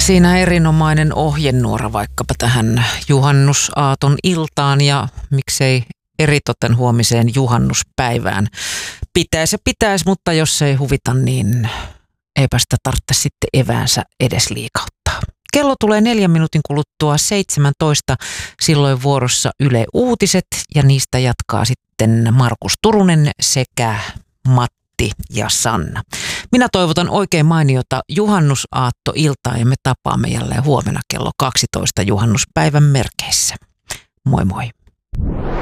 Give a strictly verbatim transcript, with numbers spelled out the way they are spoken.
Siinä erinomainen ohjenuora vaikkapa tähän juhannusaaton iltaan ja miksei eritoten huomiseen juhannuspäivään. Pitäisi ja pitäisi, mutta jos ei huvita, niin eipä sitä tarvitse sitten eväänsä edes liikauttaa. Kello tulee neljän minuutin kuluttua seitsemäntoista, silloin vuorossa Yle Uutiset ja niistä jatkaa sitten Markus Turunen sekä Matti ja Sanna. Minä toivotan oikein mainiota juhannusaattoiltaa ja me tapaamme jälleen huomenna kello kaksitoista juhannuspäivän merkeissä. Moi moi.